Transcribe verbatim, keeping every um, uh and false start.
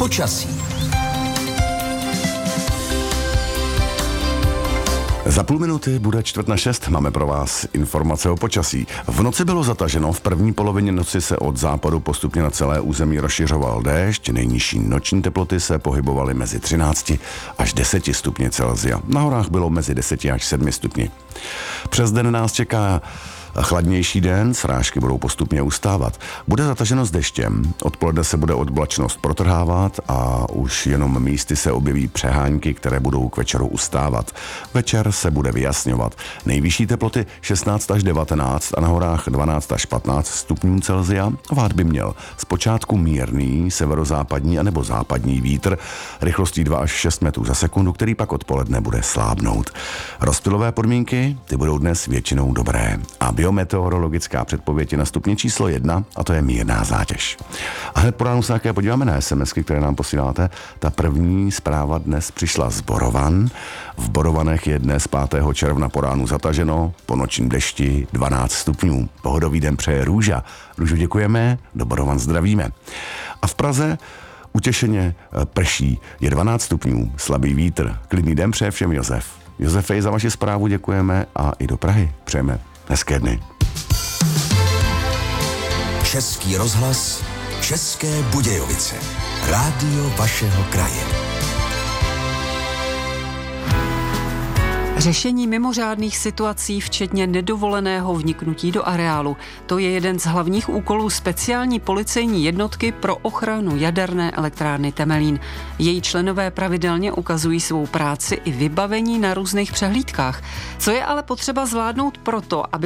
Počasí. Za půl minuty bude čtvrt na šest, máme pro vás informace o počasí. V noci bylo zataženo, v první polovině noci se od západu postupně na celé území rozšiřoval déšť, nejnižší noční teploty se pohybovaly mezi třinácti až deseti stupni Celsia. Na horách bylo mezi deseti až sedmi stupni. Přes den nás čeká chladnější den, srážky budou postupně ustávat. Bude zataženo s deštěm, odpoledne se bude oblačnost protrhávat a už jenom místy se objeví přehánky, které budou k večeru ustávat. Večer se bude vyjasňovat. Nejvyšší teploty šestnáct až devatenáct a na horách dvanáct až patnáct stupňů Celsia. Vát by měl zpočátku mírný severozápadní anebo západní vítr rychlostí dva až šest metrů za sekundu, který pak odpoledne bude slábnout. Rozptylové podmínky, ty budou dnes většinou dobré. A biometeorologická předpověď je na stupni číslo jedna a to je mírná zátěž. A hned po ránu se také podíváme na SMSky, které nám posíláte. Ta první zpráva dnes přišla z Borovan. V Borovanech je dnes pátého června po ránu zataženo, po nočním dešti dvanáct stupňů. Pohodový den přeje Růža. Růžu děkujeme, do Borovan zdravíme. A v Praze utěšeně prší, je dvanáct stupňů, slabý vítr. Klidný den přeje všem Josef. Josefe, za vaši zprávu děkujeme a i do Prahy přejeme hezké dny. Český rozhlas, České Budějovice. Rádio vašeho kraje. Řešení mimořádných situací, včetně nedovoleného vniknutí do areálu, to je jeden z hlavních úkolů speciální policejní jednotky pro ochranu jaderné elektrárny Temelín. Její členové pravidelně ukazují svou práci i vybavení na různých přehlídkách. Co je ale potřeba zvládnout proto, aby